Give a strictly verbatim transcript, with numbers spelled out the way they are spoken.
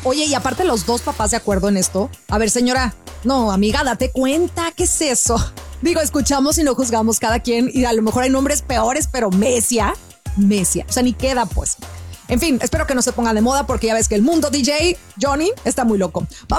Oye, y aparte los dos papás de acuerdo en esto. A ver, señora, no, amiga, date cuenta, ¿qué es eso? Digo, escuchamos y no juzgamos cada quien y a lo mejor hay nombres peores, pero Mesia, Mesia, o sea, ni queda pues. En fin, espero que no se ponga de moda porque ya ves que el mundo D J, Johnny, está muy loco.